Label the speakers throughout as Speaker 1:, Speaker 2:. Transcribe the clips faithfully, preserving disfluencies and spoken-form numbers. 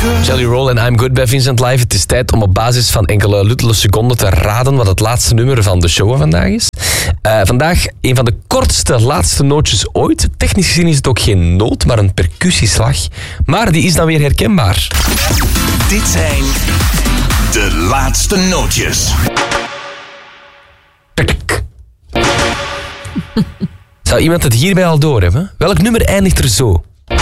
Speaker 1: Jelly Roll en I'm Good bij Vincent Live. Het is tijd om op basis van enkele luttele seconden te raden wat het laatste nummer van de show vandaag is. Uh, vandaag een van de kortste laatste nootjes ooit. Technisch gezien is het ook geen noot, maar een percussieslag. Maar die is dan weer herkenbaar.
Speaker 2: Dit zijn de laatste nootjes.
Speaker 1: Zou iemand het hierbij al doorhebben? Welk nummer eindigt er zo?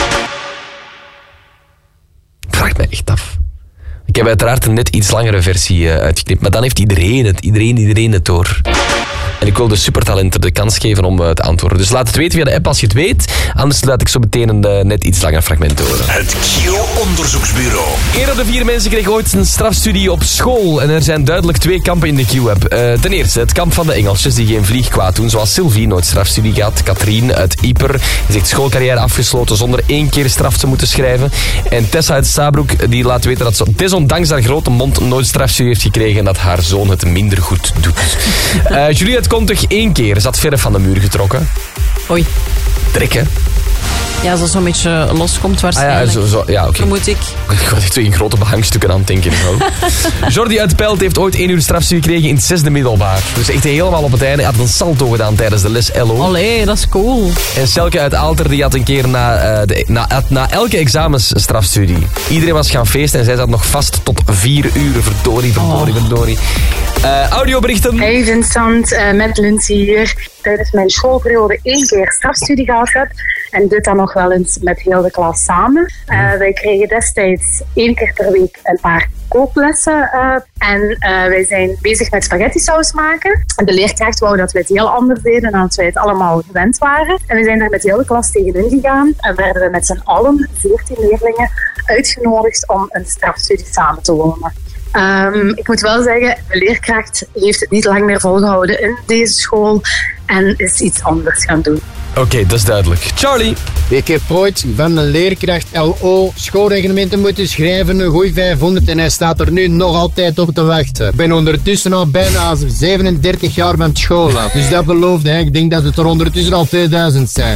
Speaker 1: Ik vraag me echt af. Ik heb uiteraard een net iets langere versie uh, uitgeknipt, maar dan heeft iedereen het, iedereen, iedereen het door. En ik wil de supertalenten de kans geven om uh, te antwoorden. Dus laat het weten via de app als je het weet. Anders laat ik zo meteen een uh, net iets langer fragment horen.
Speaker 2: Het Q-onderzoeksbureau.
Speaker 1: Eén op de vier mensen kreeg ooit een strafstudie op school. En er zijn duidelijk twee kampen in de Q-app. Uh, ten eerste het kamp van de Engelsjes die geen vlieg kwaad doen. Zoals Sylvie, nooit strafstudie gehad. Katrien uit Ieper is echt schoolcarrière afgesloten zonder één keer straf te moeten schrijven. En Tessa uit Stabroek die laat weten dat ze desondanks haar grote mond nooit strafstudie heeft gekregen en dat haar zoon het minder goed doet. Uh, Juliette komt toch één keer. Zat verf van de muur getrokken.
Speaker 3: Oei.
Speaker 1: Trekken.
Speaker 3: Ja, als dat zo'n beetje loskomt waarschijnlijk.
Speaker 1: Ah ja, zo, zo, ja, okay.
Speaker 3: Vermoed ik.
Speaker 1: Ik was echt zo in grote behangstukken aan het denken. Jordi uit Pelt heeft ooit één uur strafstudie gekregen in het zesde middelbaar. Dus echt helemaal op het einde. Hij had een salto gedaan tijdens de les L O.
Speaker 3: Allee, dat is cool.
Speaker 1: En Selke uit Aalter die had een keer na, uh, de, na, na elke examens strafstudie. Iedereen was gaan feesten en zij zat nog vast tot vier uur. Verdorie, verdorie, oh. verdorie. Uh, audioberichten.
Speaker 4: Hey Vincent, uh, met Lindsay hier. Tijdens mijn schoolperiode één keer strafstudie gehad heb. En dit dan nog wel eens met heel de klas samen. Uh, wij kregen destijds één keer per week een paar kooklessen. Uh, en uh, wij zijn bezig met spaghetti saus maken. En de leerkracht wou dat wij het heel anders deden dan dat wij het allemaal gewend waren. En we zijn daar met de hele klas tegenin gegaan. En werden we met z'n allen, veertien leerlingen, uitgenodigd om een strafstudie samen te wonen. Um, ik moet wel zeggen, de leerkracht heeft het niet lang meer volgehouden in deze school en is iets anders gaan doen.
Speaker 1: Oké, okay, dat is duidelijk. Charlie?
Speaker 5: Ik heb ooit van een leerkracht L O schoolreglementen moeten schrijven, een goeie vijfhonderd, en hij staat er nu nog altijd op te wachten. Ik ben ondertussen al bijna zevenendertig jaar van school af, dus dat beloofde hij. Ik denk dat het er ondertussen al tweeduizend zijn.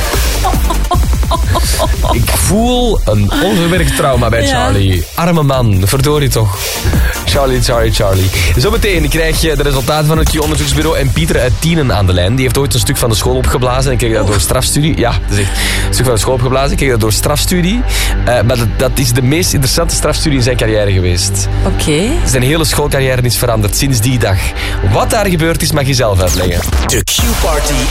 Speaker 1: Ik voel een onverwerkt trauma bij Charlie. Ja. Arme man, verdorie toch. Charlie, Charlie, Charlie. Zometeen krijg je de resultaten van het Q-onderzoeksbureau en Pieter uit Tienen aan de lijn. Die heeft ooit een stuk van de school opgeblazen en kreeg dat door strafstudie. Ja, dat is echt een stuk van de school opgeblazen. Kreeg dat door strafstudie. Uh, maar dat, dat is de meest interessante strafstudie in zijn carrière geweest.
Speaker 3: Oké. Okay.
Speaker 1: Zijn hele schoolcarrière is veranderd sinds die dag. Wat daar gebeurd is, mag je zelf uitleggen.
Speaker 2: De Q-party